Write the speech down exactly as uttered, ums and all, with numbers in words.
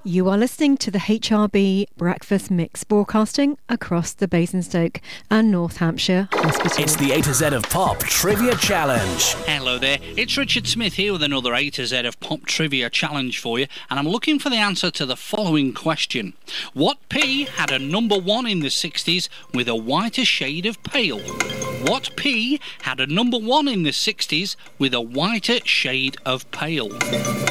You are listening to the H R B Breakfast Mix, broadcasting across the Basingstoke and North Hampshire Hospital. It's the A to Z of Pop Trivia Challenge. Hello there, it's Richard Smith here with another A to Z of Pop Trivia Challenge for you, and I'm looking for the answer to the following question. What P had a number one in the sixties with a whiter shade of pale? What P had a number one in the sixties with a whiter shade of pale?